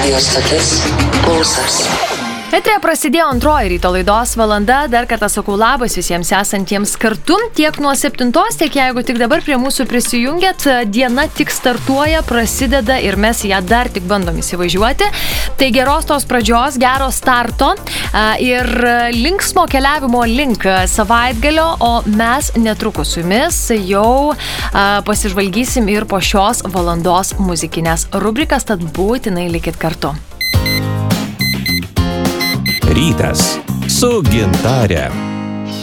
Radio stotis Pulsas. Eteryje prasidėjo antroji ryto laidos valanda. Dar kartą sakau labas visiems esantiems kartu. Tiek nuo 7, tiek jeigu tik dabar prie mūsų prisijungiat. Diena tik startuoja, prasideda ir mes ją dar tik bandom įsivažiuoti. Tai geros tos pradžios, gero starto ir linksmo keliavimo link savaitgalio, o mes netrukus su jumis jau pasižvalgysim ir po šios valandos muzikinės rubrikas, tad būtinai likit kartu. Rytas su Gintare.